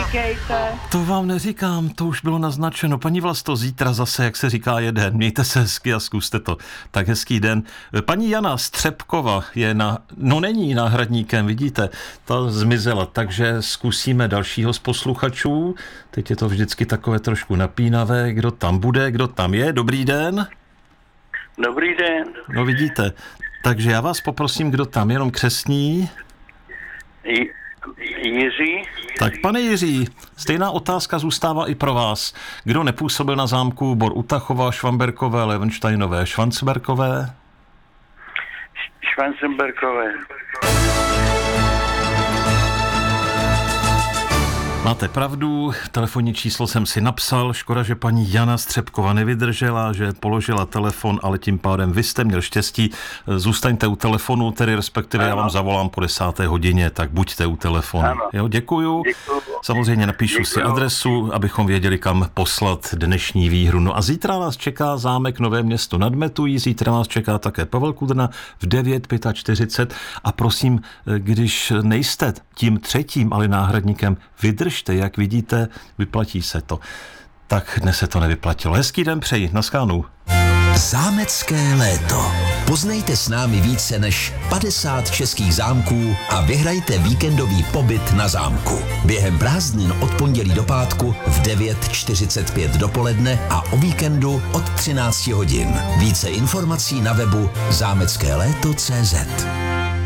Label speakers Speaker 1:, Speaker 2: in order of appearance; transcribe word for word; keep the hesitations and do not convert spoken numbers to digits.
Speaker 1: neříkejte.
Speaker 2: To vám neříkám, to už bylo naznačeno. Paní Vlasto, zítra zase, jak se říká, jeden. Mějte se hezky a zkuste to. Tak hezký den. Paní Jana Střepkova je na, no není náhradníkem, vidíte, ta zmizela, takže zkusíme dalšího z posluchačů. Teď je to vždycky takové trošku napínavé, kdo tam bude, kdo tam je. Dobrý den.
Speaker 3: Dobrý den.
Speaker 2: No vidíte, takže já vás poprosím, kdo tam, jenom křestní.
Speaker 3: J- Jiří.
Speaker 2: Tak pane Jiří, stejná otázka zůstává i pro vás. Kdo nepůsobil na zámku Bor u Tachova, Švamberkové, Levenštejnové, Švancberkové?
Speaker 3: Švancenberkové.
Speaker 2: Máte pravdu, telefonní číslo jsem si napsal, škoda, že paní Jana Střepkova nevydržela, že položila telefon, ale tím pádem vy jste měl štěstí. Zůstaňte u telefonu, tedy respektive ano. Já vám zavolám po desáté hodině, tak buďte u telefonu. Ano. Jo, děkuju. Děkuju. Samozřejmě napíšu děkuju. si adresu, abychom věděli, kam poslat dnešní výhru. No a zítra nás čeká zámek Nové Město nad Metují, zítra nás čeká také Pavel Kudrna v devět čtyřicet pět a prosím, když nejste tím třetím, ale náhradníkem, vydržte, jak vidíte, vyplatí se to. Tak dnes se to nevyplatilo. Hezký den přeji, naschledanou.
Speaker 4: Zámecké léto. Poznejte s námi více než padesát českých zámků a vyhrajte víkendový pobyt na zámku. Během prázdnin od pondělí do pátku v devět čtyřicet pět dopoledne a o víkendu od třináct hodin. Více informací na webu zámecké léto tečka cé zet.